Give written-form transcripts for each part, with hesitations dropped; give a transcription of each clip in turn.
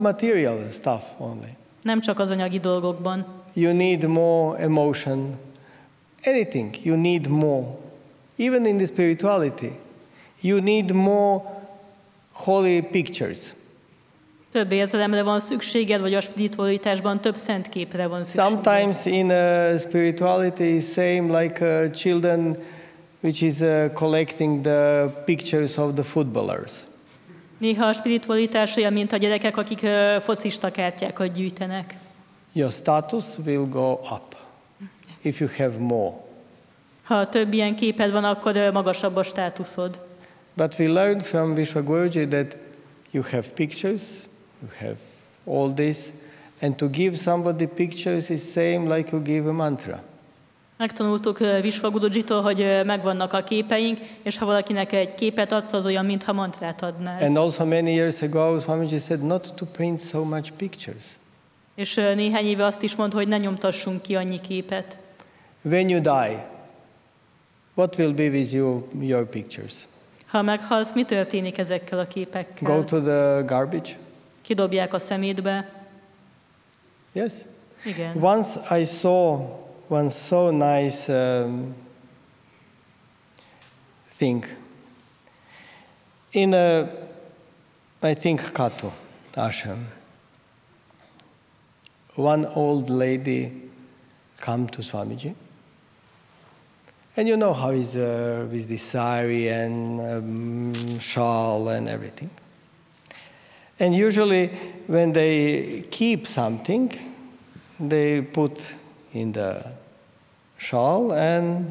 material stuff only. Nem csak az anyagi dolgokban. You need more emotion. Anything, you need more. Even in the spirituality, you need more holy pictures. Több érzelemre van szükséged, vagy a spiritualitásban több szent képre van szükséged. Sometimes in spirituality is same like children which is collecting the pictures of the footballers. Néha a spiritualitás olyan, mint a gyerekek, akik focista kártyákat gyűjtenek. Your status will go up if you have more. Ha több ilyen képed van, akkor magasabb a státuszod. But we learned from Vishwaguruji that you have pictures, you have all this, and to give somebody pictures is same like you give a mantra. Megtanultuk Vishwagurujitól, hogy megvannak a képeink, és ha valakinek egy képet adsz, az olyan, mintha mantrát adnál. And also many years ago, Swamiji said not to print so much pictures. És néhány éve azt is mondta, hogy ne nyomtassunk ki annyi képet. When you die, what will be with your pictures? Ha meghalsz, mi történik ezekkel a képekkel? Go to the garbage? Kidobják a szemétbe? Yes. Igen. Once I saw one so nice thing in I think Kato ashram. One old lady come to Swamiji, and you know how is with the sari and shawl and everything. And usually when they keep something, they put in the shawl and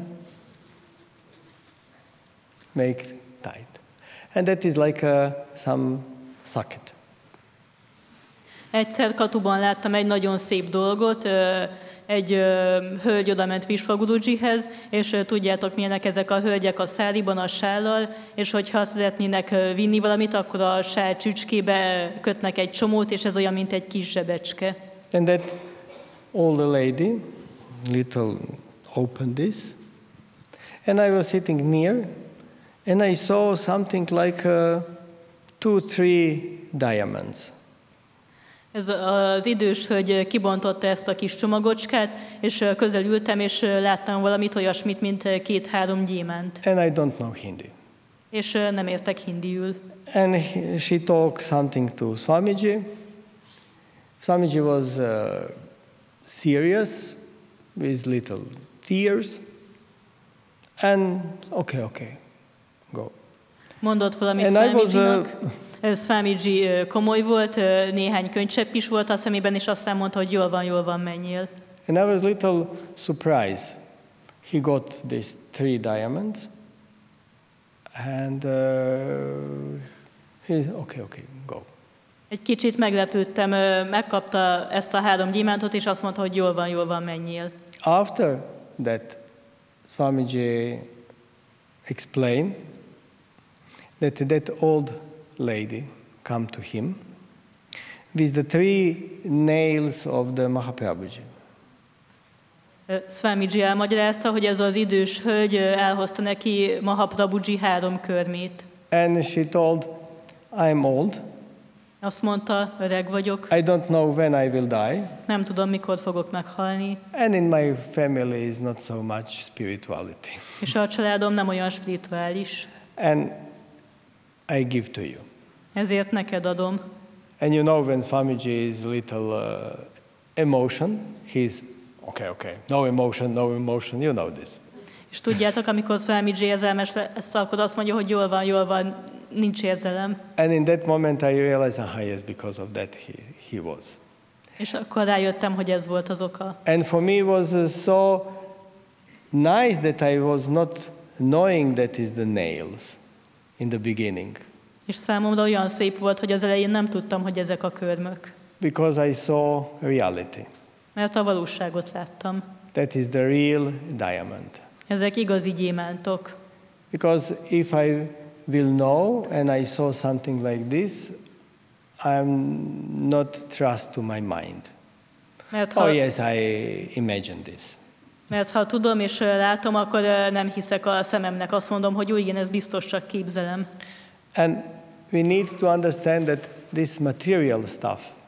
make tight. And that is like some socket. Egyszer Katuban láttam egy nagyon szép dolgot, egy hölgy odament Vishwagurujihez, és tudjátok milyenek ezek a hölgyek a száriban, a sállal, és hogyha szeretnének vinni valamit, akkor a sál csücskébe kötnek egy csomót, és ez olyan, mint egy kis zsebecske. And that old lady little opened this, and I was sitting near, and I saw something like 2-3 diamonds. Ez az idős hölgy kibontotta ezt a kis csomagocskát, és közel ültem, és láttam valamit olyasmit, mint 2-3 gyémánt. And I don't know Hindi. És nem értek hindiül. And she talked something to Swamiji. Swamiji was serious, with little tears, and okay, go. Mondott valamit Swamijinak. Swamiji komoly volt, néhány könycsepp is volt a szemében, és aztán mondta, hogy jól van, menjél. And I was little surprised. He got these 3 diamonds, and he okay, go. Egy kicsit meglepődtem, megkapta ezt a 3 gyémántot, és azt mondta, hogy jól van, menjél. After that, Swamiji explained that old lady come to him with the 3 nails of the Mahaprabhuji. Swamiji elmagyarázta, hogy ez az idős hölgy elhozta neki Mahaprabhuji 3 körmét. And she told, I'm old. Azt mondta, öreg vagyok. I don't know when I will die. Nem tudom, mikor fogok meghalni. And in my family is not so much spirituality. És a családom nem olyan spirituális. And I give to you. Ezért neked adom. And you know when Swamiji is little emotion, he's okay, no emotion, you know this. És tudjátok, amikor Swamiji érzelmes lesz, akkor azt mondja, hogy jól van, nincs érzelem. And in that moment I realized, yes, because of that he was. És akkor rájöttem, hogy ez volt az oka. And for me it was so nice that I was not knowing that is the nails in the beginning. És számomra olyan szép volt, hogy az elején nem tudtam, hogy ezek a körmök. Because I saw reality. Mert a valóságot láttam. That is the real diamond. Ezek igazi gyémántok. Because if I will know and I saw something like this, I'm not trust to my mind. Yes, I imagine this. Mert ha tudom és látom, akkor nem hiszek a szememnek. Azt mondom, hogy igen, ez biztos csak képzelem. And we need to understand that this material stuff